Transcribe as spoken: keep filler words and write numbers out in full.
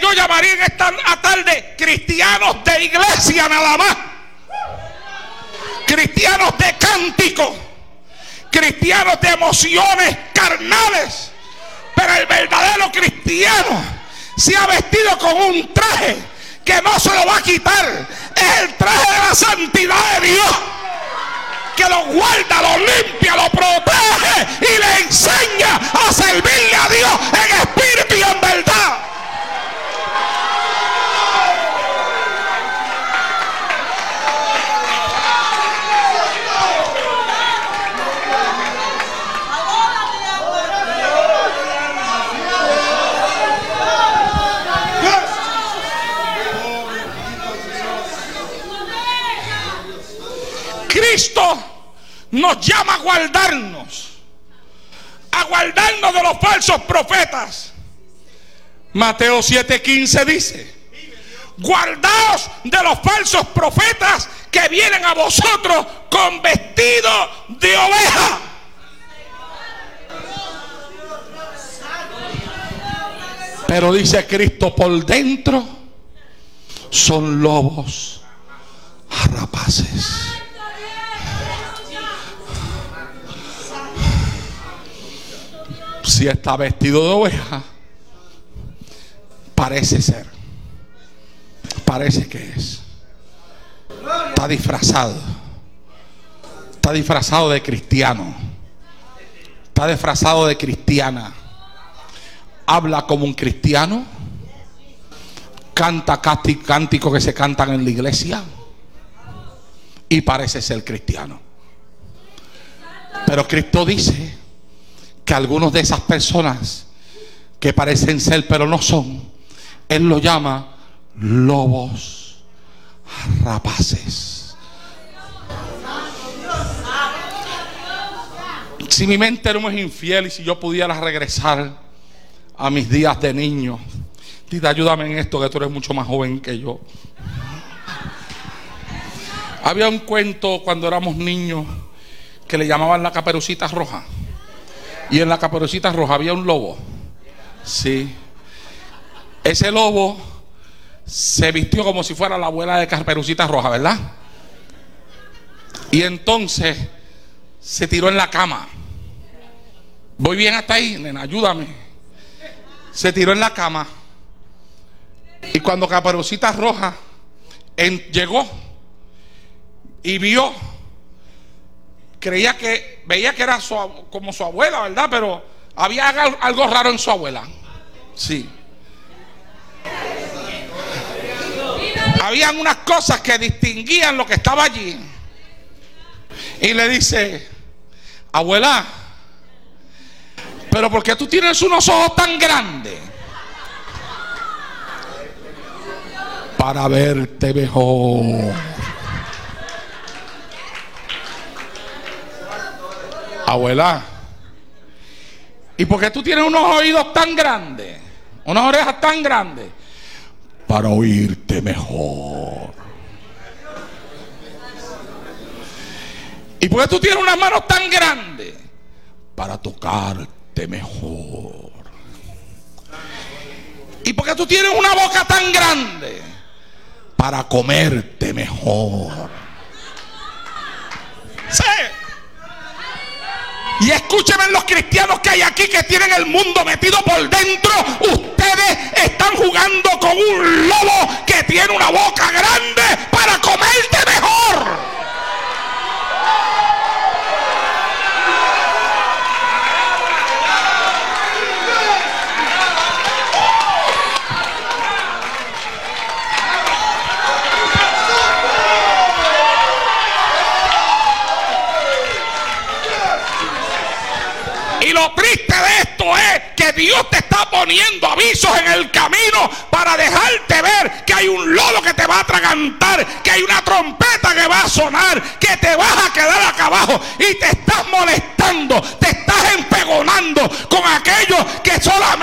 yo llamaría en esta tarde cristianos de iglesia nada más, cristianos de cántico, cristianos de emociones carnales. Pero el verdadero cristiano se ha vestido con un traje que no se lo va a quitar. Es el traje de la santidad de Dios, que lo guarda, lo limpia, lo protege y le enseña a servirle a Dios en espíritu y en verdad. Cristo nos llama a guardarnos, a guardarnos de los falsos profetas. Mateo siete quince dice: guardaos de los falsos profetas que vienen a vosotros con vestido de oveja. Pero dice Cristo, por dentro son lobos rapaces. Si está vestido de oveja, parece ser, parece que es, está disfrazado, está disfrazado de cristiano, está disfrazado de cristiana, habla como un cristiano, canta cánticos que se cantan en la iglesia y parece ser cristiano. Pero Cristo dice que algunos de esas personas que parecen ser pero no son, Él lo llama lobos rapaces. Si mi mente no es infiel y si yo pudiera regresar a mis días de niño, Tita, ayúdame en esto que tú eres mucho más joven que yo. Había un cuento cuando éramos niños que le llamaban la Caperucita Roja. Y en la Caperucita Roja había un lobo. Sí. Ese lobo se vistió como si fuera la abuela de Caperucita Roja, ¿verdad? Y entonces se tiró en la cama. ¿Voy bien hasta ahí, nena? Ayúdame. Se tiró en la cama. Y cuando Caperucita Roja en, llegó y vio, creía que, veía que era su, como su abuela, ¿verdad? Pero había algo raro en su abuela. Sí. Habían unas cosas que distinguían lo que estaba allí. Y le dice: abuela, ¿pero por qué tú tienes unos ojos tan grandes? Para verte mejor. Abuela, ¿y por qué tú tienes unos oídos tan grandes? Unas orejas tan grandes. Para oírte mejor. ¿Y por qué tú tienes unas manos tan grandes? Para tocarte mejor. ¿Y por qué tú tienes una boca tan grande? Para comerte mejor. Sí. Y escúchenme, los cristianos que hay aquí que tienen el mundo metido por dentro, ustedes están jugando con un lobo que tiene una boca grande para comerte mejor. Y lo triste de esto es que Dios te está poniendo avisos en el camino para dejarte ver que hay un lobo que te va a atragantar, que hay una trompeta que va a sonar, que te vas a quedar acá abajo y te estás molestando, te estás empegonando con aquellos que solamente